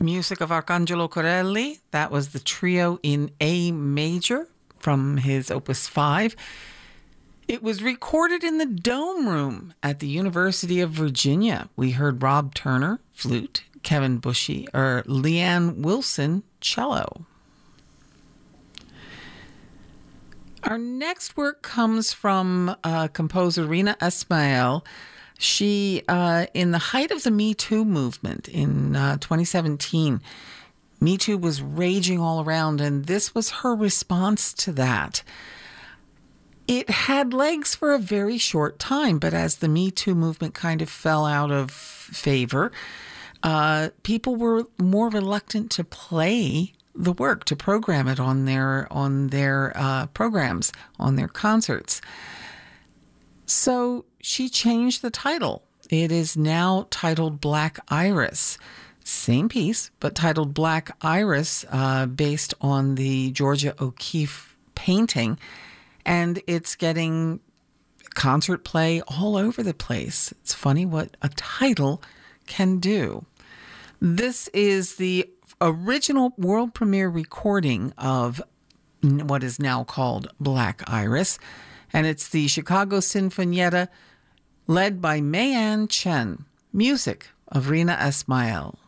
Music of Arcangelo Corelli. That was the trio in A major from his Opus 5. It was recorded in the Dome Room at the University of Virginia. We heard Rob Turner, flute, Kevin Bushy, or Leanne Wilson, cello. Our next work comes from composer Rina Ismail. She, in the height of the Me Too movement in 2017, Me Too was raging all around, and this was her response to that. It had legs for a very short time, but as the Me Too movement kind of fell out of favor, people were more reluctant to play the work, to program it on their programs, on their concerts. So she changed the title. It is now titled Black Iris. Same piece, but titled Black Iris, based on the Georgia O'Keeffe painting. And it's getting concert play all over the place. It's funny what a title can do. This is the original world premiere recording of what is now called Black Iris. And it's the Chicago Sinfonietta led by Mayan Chen. Music of Rina Ismail.